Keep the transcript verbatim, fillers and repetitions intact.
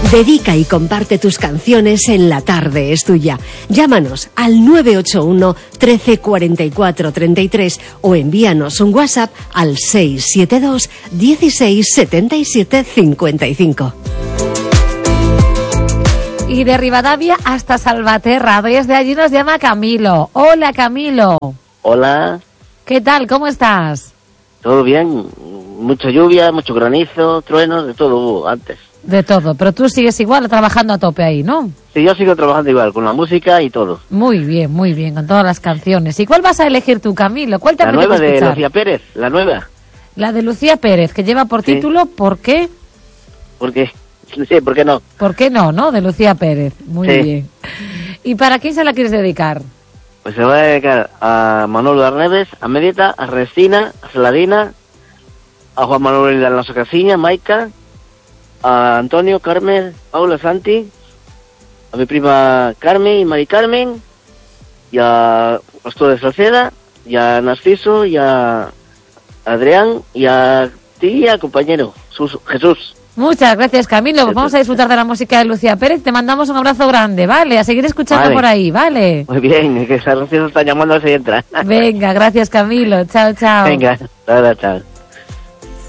Dedica y comparte tus canciones en La Tarde es Tuya. Llámanos al nueve ocho uno, trece, cuarenta y cuatro, treinta y tres o envíanos un WhatsApp al seis siete dos, dieciséis, setenta y siete, cincuenta y cinco. Y de Rivadavia hasta Salvaterra, desde allí nos llama Camilo. Hola, Camilo. Hola. ¿Qué tal? ¿Cómo estás? Todo bien, mucha lluvia, mucho granizo, truenos, de todo hubo antes. De todo, pero tú sigues igual trabajando a tope ahí, ¿no? Sí, yo sigo trabajando igual, con la música y todo. Muy bien, muy bien, con todas las canciones. ¿Y cuál vas a elegir tú, Camilo? ¿Cuál te La apetece nueva de escuchar? Lucía Pérez, la nueva. La de Lucía Pérez, que lleva por Sí. título ¿Por qué? Porque, sí, ¿por qué no? ¿Por qué no, no? De Lucía Pérez. Muy Sí. bien. ¿Y para quién se la quieres dedicar? Pues se va a dedicar a Manolo Arneves, a Medieta, a Restina, a Celadina, a Juan Manuel de Alonso Casiña, Maica, a Antonio, Carmen, Paula, Santi, a mi prima Carmen y Mari Carmen, y a Pastor de Salceda, y a Narciso, y a Adrián, y a ti, y a compañero Sus- Jesús. Muchas gracias, Camilo. Pues vamos a disfrutar de la música de Lucía Pérez. Te mandamos un abrazo grande, ¿vale? A seguir escuchando Vale. por ahí, ¿vale? Muy bien, que Narciso está llamando a ver si entra. Venga, gracias, Camilo. Chao, chao. Venga, chao, chao.